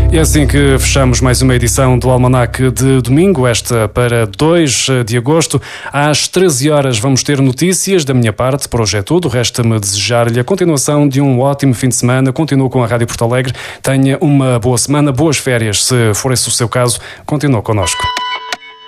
E é assim que fechamos mais uma edição do Almanac de domingo, esta para 2 de agosto. Às 13 horas vamos ter notícias da minha parte. Por hoje é tudo. Resta-me desejar-lhe a continuação de um ótimo fim de semana. Continue com a Rádio Porto Alegre. Tenha uma boa semana, boas férias. Se for esse o seu caso, continue connosco.